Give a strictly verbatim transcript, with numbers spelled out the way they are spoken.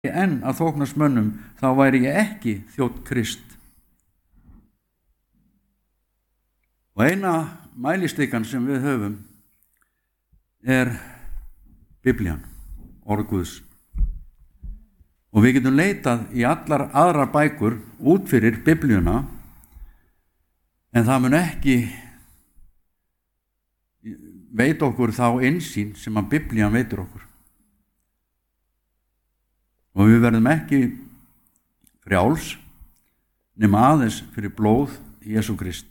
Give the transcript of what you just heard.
enn að þóknast mönnum, þá væri ég ekki þjónn Krist. Og eina mælistikan sem við höfum er Biblían, orð Guðs. Og við getum leitað í allar aðrar bækur út fyrir Biblíuna, en það mun ekki veit okkur þá innsýn sem að Biblían veitur okkur. Og við verðum ekki frjáls nema aðeins fyrir blóð Jesú Krist.